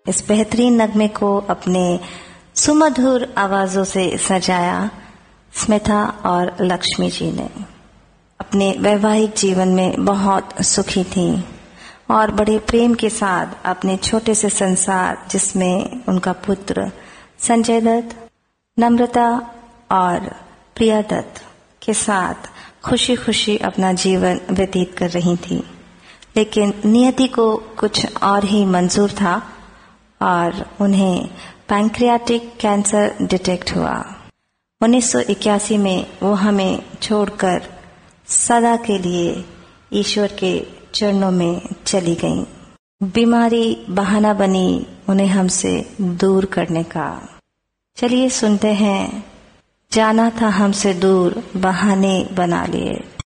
इस बेहतरीन नगमे को अपने सुमधुर आवाजों से सजाया स्मिता और लक्ष्मी जी ने। अपने वैवाहिक जीवन में बहुत सुखी थीं और बड़े प्रेम के साथ अपने छोटे से संसार, जिसमें उनका पुत्र संजय दत्त, नम्रता और प्रिया दत्त के साथ खुशी खुशी अपना जीवन व्यतीत कर रही थी। लेकिन नियति को कुछ और ही मंजूर था और उन्हें पैंक्रियाटिक कैंसर डिटेक्ट हुआ। 1981 में वो हमें छोड़कर सदा के लिए ईश्वर के चरणों में चली गईं। बीमारी बहाना बनी उन्हें हमसे दूर करने का। चलिए सुनते हैं, जाना था हमसे दूर बहाने बना लिए।